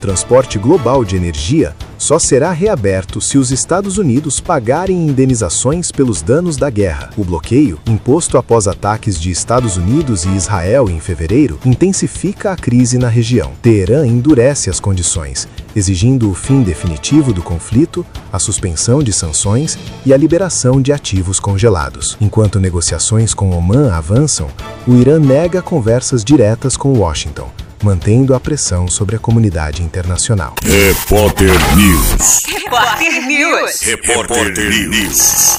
transporte global de energia só será reaberto se os Estados Unidos pagarem indenizações pelos danos da guerra. O bloqueio, imposto após ataques de Estados Unidos e Israel em fevereiro, intensifica a crise na região. Teherã endurece as condições, exigindo o fim definitivo do conflito, a suspensão de sanções e a liberação de ativos congelados. Enquanto negociações com Omã avançam, o Irã nega conversas diretas com Washington, mantendo a pressão sobre a comunidade internacional. Repórter News. Repórter News. Repórter News.